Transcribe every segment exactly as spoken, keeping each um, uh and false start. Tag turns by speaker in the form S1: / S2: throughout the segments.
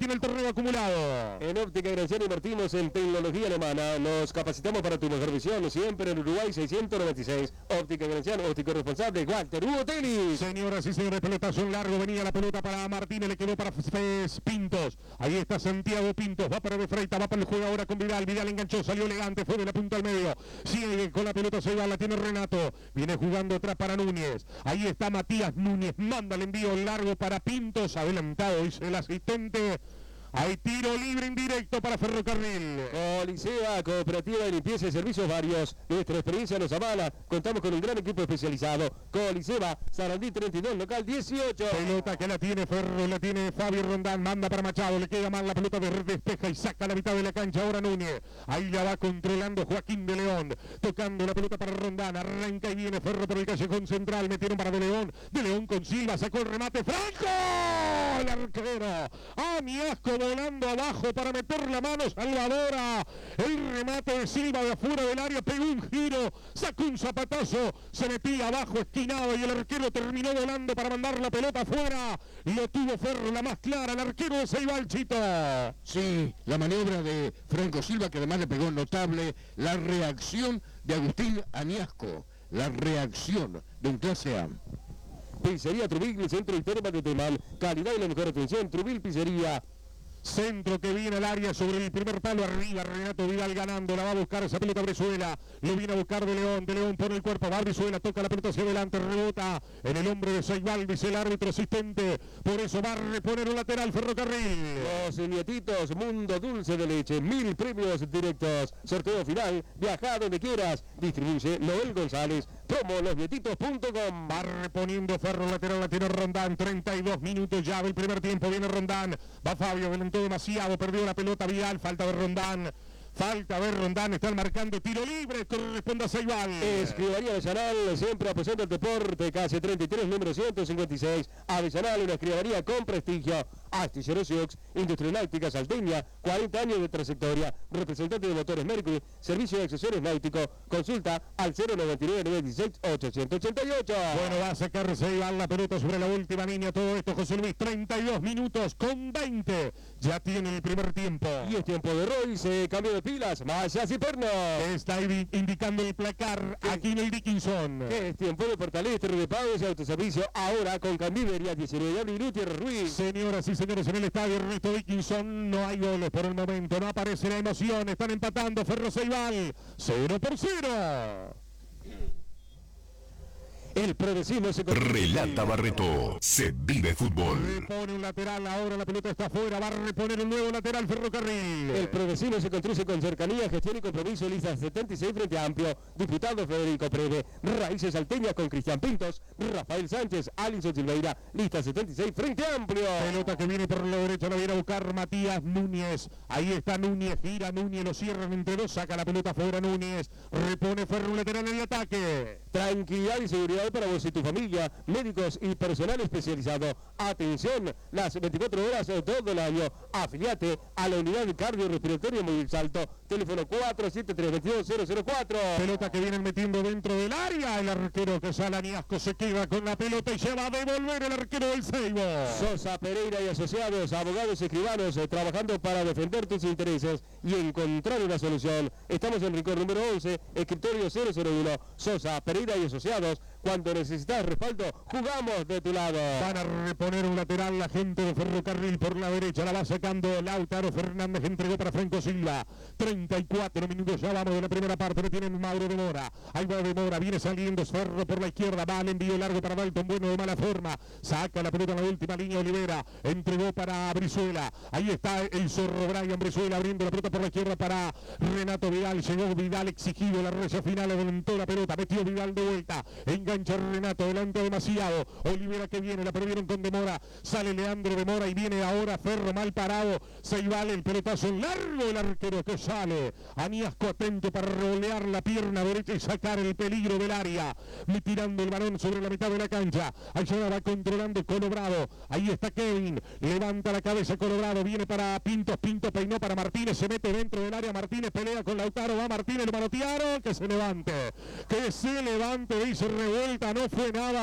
S1: tiene el torneo acumulado.
S2: En Óptica Graciano invertimos en tecnología alemana. Nos capacitamos para tu mejor visión. Siempre en Uruguay seiscientos noventa y seis. Óptica Graciano, óptico responsable, Walter Hugo Tenis.
S1: Señoras y señores, pelotazo largo. Venía la pelota para Martínez, le quedó para Pintos. Ahí está Santiago Pintos. Va para De Freitas, va para el juego ahora con Vidal. Vidal enganchó, salió elegante, fue de la punta al medio. Sigue con la pelota, se va, la tiene Renato. Viene jugando atrás para Núñez. Ahí está Matías Núñez. Manda el envío largo para Pintos. Adelantado, dice el asistente. Hay tiro libre indirecto para Ferrocarril.
S2: Colisea, Cooperativa de Limpieza y Servicios Varios. Nuestra experiencia nos avala. Contamos con un gran equipo especializado. Colisea, Sarandí treinta y dos, local dieciocho.
S1: Pelota que la tiene Ferro, la tiene Fabio Rondán. Manda para Machado, le queda mal la pelota de despeja y saca a la mitad de la cancha ahora Núñez. Ahí la va controlando Joaquín de León. Tocando la pelota para Rondán. Arranca y viene Ferro por el callejón central. Metieron para De León. De León con Silva, sacó el remate. ¡Franco! El arquero. Aniasco volando abajo para meter la mano Salvadora. El remate de Silva de afuera del área, pegó un giro, sacó un zapatazo, se metía abajo esquinado y el arquero terminó volando para mandar la pelota afuera. Lo tuvo Ferro, la más clara, el arquero de Ceibal, Chito.
S3: Sí, la maniobra de Franco Silva, que además le pegó notable, la reacción de Agustín Aniasco, la reacción de un clase A.
S2: Pizzería Trubil, centro y terma de Temal. Calidad y la mejor atención. Trubil Pizzería.
S1: Centro que viene al área sobre el primer palo arriba, Renato Vidal ganando, la va a buscar esa pelota Brizuela, lo viene a buscar De León, De León pone el cuerpo, va Brizuela, toca la pelota hacia adelante, rebota en el hombre de Ceibal, dice el árbitro asistente, por eso va a reponer un lateral Ferrocarril.
S2: Los nietitos, Mundo Dulce de Leche, mil premios directos, sorteo final, viaja donde quieras, distribuye Noel González, promo losnietitos punto com.
S1: Va reponiendo Ferro, lateral, la tiene Rondán, treinta y dos minutos ya del primer tiempo, viene Rondán, va Fabio, adelantó demasiado, perdió la pelota Vidal, falta de Rondán. Falta de Rondán, están marcando tiro libre, corresponde a Ceibal.
S2: Escribaría Avellanal, siempre apoyando el deporte, calle treinta y tres, número ciento cincuenta y seis. Avellanal, una escribaría con prestigio. Astilleros Sioux, Industria Náutica Salteña, cuarenta años de trayectoria. Representante de motores Mercury, servicio de accesorios náuticos. Consulta al cero noventa y nueve, novecientos dieciséis, ochocientos ochenta y ocho.
S1: Bueno, va a sacar Ceibal la pelota sobre la última línea. Todo esto, José Luis, treinta y dos minutos con veinte. Ya tiene el primer tiempo.
S2: Y es tiempo de Roy, se cambió de pilas, Mallas y Perno.
S1: Está indicando el placar aquí en el Dickinson.
S2: Es tiempo de Portalestre, de pagos y autoservicio. Ahora con Candiveria, diecinueve de abril, Gutiérrez Ruiz.
S1: Señoras y señores, en el estadio Ernesto Dickinson no hay goles por el momento. No aparece la emoción. Están empatando Ferro Ceibal. cero por cero.
S2: El progresismo se...
S4: Relata Barreto, se vive fútbol.
S1: Repone un lateral, ahora la pelota está afuera, va a reponer un nuevo lateral Ferrocarril.
S2: El progresismo se construye con cercanía, gestión y compromiso. Lista setenta y seis, Frente Amplio. Diputado Federico Preve. Raíces salteñas con Cristian Pintos, Rafael Sánchez, Alinson Silveira. Lista setenta y seis, Frente Amplio.
S1: Pelota que viene por la derecha, la viene a buscar Matías Núñez. Ahí está Núñez, gira Núñez, lo cierran entre dos, saca la pelota afuera Núñez. Repone Ferro un lateral en el ataque.
S2: Tranquilidad y seguridad para vos y tu familia, médicos y personal especializado. Atención, las veinticuatro horas de todo el año. Afiliate a la unidad de cardiorrespiratorio Móvil Salto. Teléfono cuatro siete tres, dos dos cero cero cuatro.
S1: Pelota que vienen metiendo dentro del área. El arquero que sale Aniasco se queda con la pelota y se va a devolver el arquero del Seibo.
S2: Sosa Pereira y asociados, abogados y escribanos, eh, trabajando para defender tus intereses y encontrar una solución. Estamos en Rincón número once, escritorio cero cero uno. Sosa Pereira y asociados. Cuando necesitas respaldo, jugamos de tu lado.
S1: Van a reponer un lateral la gente de Ferrocarril por la derecha. La va sacando Lautaro Fernández. Entregó para Franco Silva. treinta y cuatro minutos ya vamos de la primera parte. Le tienen Mauro de Mora. Ahí va de Mora. Viene saliendo Ferro por la izquierda. Va al envío largo para Dalton. Bueno de mala forma. Saca la pelota en la última línea. Olivera. Entregó para Brizuela. Ahí está el zorro Brian Brizuela abriendo la pelota por la izquierda para Renato Vidal. Llegó Vidal exigido la raya final. Adelantó la pelota. Metió Vidal de vuelta. Engancha Renato. Adelante demasiado. Olivera que viene. La perdieron con Demora. Sale Leandro Demora y viene ahora Ferro mal parado. Ceibal el pelotazo largo. El arquero que sale. Aniasco atento para rolear la pierna derecha y sacar el peligro del área. Tirando el balón sobre la mitad de la cancha. Allá va controlando Colorado. Ahí está Kevin. Levanta la cabeza Colorado. Viene para Pintos. Pinto peinó para Martínez. Se mete dentro del área. Martínez pelea con Lautaro. Va Martínez. Lo manotearon. Que se levante. Que se levante. Dice revuelta. No fue nada.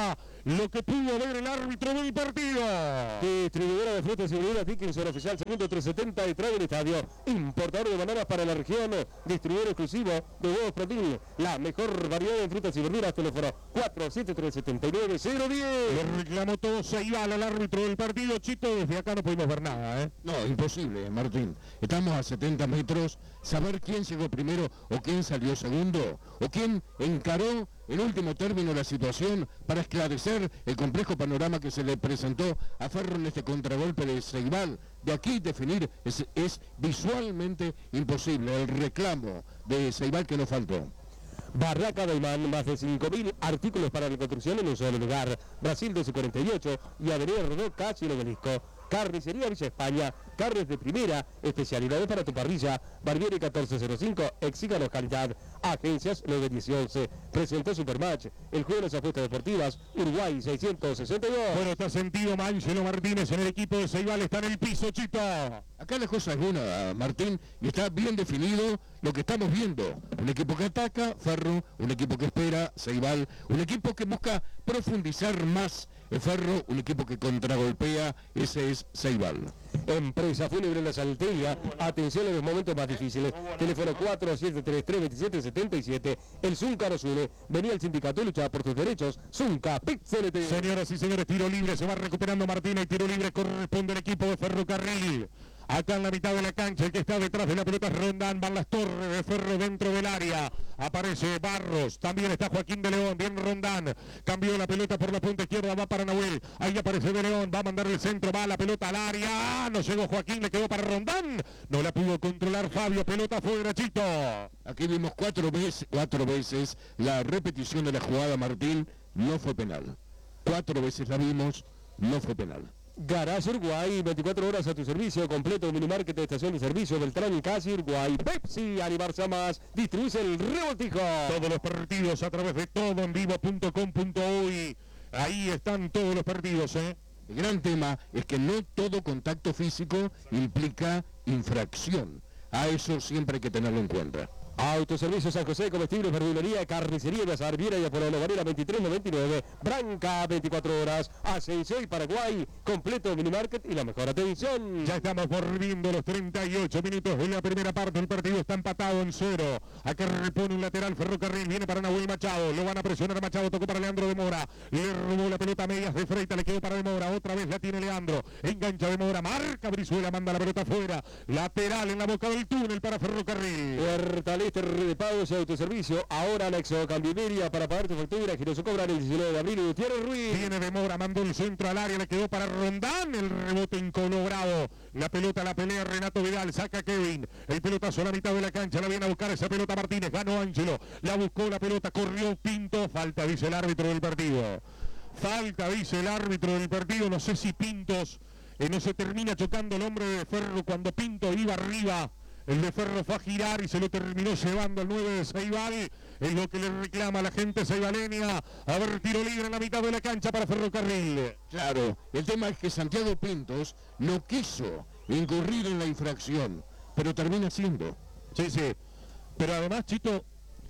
S1: lo que pudo ver el árbitro del partido.
S2: Distribuidora de frutas y verduras Dickinson, oficial segundo trescientos setenta detrás del estadio. Importador de bananas para la región. Distribuidor exclusivo de huevos Protein. La mejor variedad de frutas y verduras. Teléfono cuatro siete tres siete nueve cero uno cero.
S1: Le reclamó todo Ceibal al árbitro del partido. Chito, desde acá no pudimos ver nada, ¿eh?
S3: No, imposible, Martín. Estamos a setenta metros. Saber quién llegó primero o quién salió segundo o quién encaró en último término la situación para esclarecer el complejo panorama que se le presentó a Ferro en este contragolpe de Ceibal. De aquí definir es, es visualmente imposible el reclamo de Ceibal que nos faltó.
S2: Barraca Daimán, más de cinco mil artículos para la construcción en un solo lugar. Brasil doce cuarenta y ocho y Avenida Rodó, casi el Obelisco. Carnicería Villa España, carnes de primera, especialidades para tu parrilla. Barbieri catorce cero cinco, exíganos calidad. Agencias nueve diez y once. Presentó Supermatch, el juego de las apuestas deportivas, Uruguay seiscientos sesenta y dos.
S1: Bueno, está sentido Mángelo Martínez en el equipo de Ceibal, está en el piso, Chito.
S3: Acá la cosa es una, Martín, y está bien definido lo que estamos viendo. Un equipo que ataca, Ferro, un equipo que espera, Ceibal, un equipo que busca profundizar más, el Ferro, un equipo que contragolpea, ese es Ceibal.
S2: Empresa Fúnebre La Salteña, atención en los momentos más difíciles. Teléfono cuatro siete tres tres dos siete siete siete. El Zunca nos une. Venía el sindicato y luchaba por tus derechos. Zunca, Pixelete.
S1: Señoras y señores, tiro libre, se va recuperando Martínez, tiro libre corresponde al equipo de Ferrocarril. Acá en la mitad de la cancha, el que está detrás de la pelota es Rondán, van las torres de Ferro dentro del área. Aparece Barros, también está Joaquín de León, bien Rondán. Cambió la pelota por la punta izquierda, va para Nahuel. Ahí aparece de León, va a mandar el centro, va la pelota al área. Ah, no llegó Joaquín, le quedó para Rondán. No la pudo controlar Fabio, pelota fuera, Chito.
S3: Aquí vimos cuatro veces, cuatro veces la repetición de la jugada, Martín, no fue penal. Cuatro veces la vimos, no fue penal.
S2: Garage Uruguay, veinticuatro horas a tu servicio, completo minimarket de estación de servicio, Beltrán y Casi Uruguay, Pepsi, Animarse Más, distribuye el Revoltijo.
S1: Todos los partidos a través de todo en vivo punto com punto uy. Ahí están todos los partidos, ¿eh?
S3: El gran tema es que no todo contacto físico implica infracción. A eso siempre hay que tenerlo en cuenta.
S2: Autoservicio San José, comestibles, verdulería, carnicería, Bazar Viera y Apollo Varela veintitrés noventa y nueve, Branca veinticuatro horas, Ascensión y Paraguay, completo minimarket y la mejor atención.
S1: Ya estamos volviendo los treinta y ocho minutos de la primera parte, el partido está empatado en cero. Acá repone un lateral Ferrocarril, viene para Nahuel Machado, lo van a presionar Machado, tocó para Leandro de Mora, le robó la pelota a medias de Freita, le quedó para de Mora, otra vez la tiene Leandro, engancha de Mora, marca Brizuela, manda la pelota afuera, lateral en la boca del túnel para Ferrocarril.
S2: Fortaleza de pagos y autoservicio, ahora anexo Cambimeria para pagar tu factura, que nos cobran el diecinueve de abril. Gutiérrez Ruiz.
S1: Viene de Mora, mandó el centro al área, le quedó para Rondán, el rebote incologrado. La pelota la pelea Renato Vidal, saca Kevin. El pelotazo a la mitad de la cancha, la viene a buscar esa pelota Martínez, ganó Ángelo, la buscó la pelota, corrió Pinto, falta, dice el árbitro del partido. Falta, dice el árbitro del partido, no sé si Pintos, eh, no se termina chocando el hombre de Ferro cuando Pinto iba arriba. El de Ferro fue a girar y se lo terminó llevando al nueve de Ceibal. Es lo que le reclama a la gente ceibaleña. A ver, tiro libre en la mitad de la cancha para Ferrocarril.
S3: Claro, el tema es que Santiago Pintos no quiso incurrir en la infracción, pero termina siendo.
S1: Sí, sí. Pero además, Chito,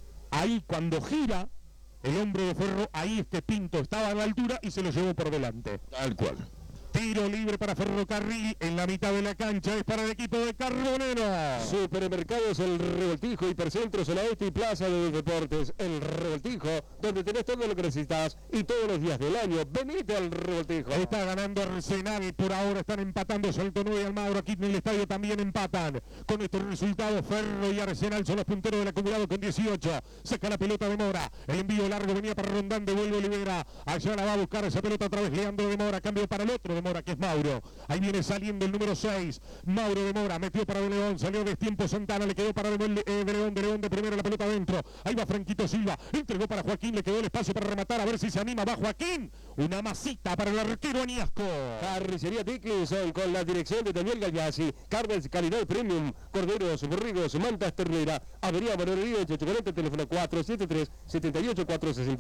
S1: ahí cuando gira el hombre de Ferro, ahí es que Pinto estaba a la altura y se lo llevó por delante.
S3: Tal cual.
S1: Tiro libre para Ferrocarril en la mitad de la cancha, es para el equipo de Carbonero.
S2: Supermercados El Revoltijo, Hipercentro, Zona Oeste y Plaza de los Deportes. El Revoltijo, donde tenés todo lo que necesitas y todos los días del año. Venite al Revoltijo.
S1: Está ganando Arsenal, por ahora están empatando Salto nueve y Almagro, aquí en el estadio también empatan. Con estos resultados, Ferro y Arsenal son los punteros del acumulado con dieciocho. Saca la pelota de Mora, el envío largo venía para Rondán, devuelve Olivera. Allá la va a buscar esa pelota otra vez Leandro de Mora, cambio para el otro de Mora, que es Mauro. Ahí viene saliendo el número seis, Mauro de Mora, metió para De León, salió de tiempo Santana, le quedó para de, eh, de León, de León de primero, la pelota adentro. Ahí va Franquito Silva, entregó para Joaquín, le quedó el espacio para rematar, a ver si se anima, va Joaquín. Una masita para el arquero Añasco.
S2: Carnicería Dickinson con la dirección de Daniel Gagliasi. Carnes calidad premium, corderos, borregos, mantas ternera. Avenida Manuel Ríos, Chocolate, teléfono cuatro siete tres, siete ocho cuatro seis.